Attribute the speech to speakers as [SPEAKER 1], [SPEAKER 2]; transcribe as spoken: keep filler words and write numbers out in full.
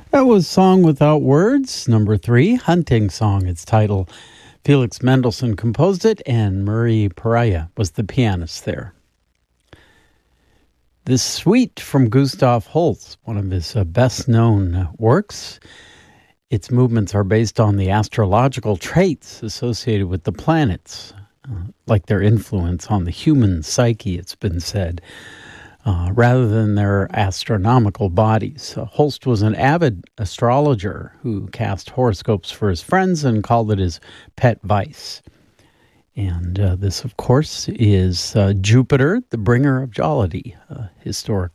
[SPEAKER 1] That was Song Without Words, number three, Hunting Song, its title. Felix Mendelssohn composed it, and Murray Pariah was the pianist there. This suite from Gustav Holst, one of his uh, best-known works. Its movements are based on the astrological traits associated with the planets, uh, like their influence on the human psyche, it's been said. Uh, rather than their astronomical bodies. Uh, Holst was an avid astrologer who cast horoscopes for his friends and called it his pet vice. And uh, this, of course, is uh, Jupiter, the bringer of jollity, uh, historically.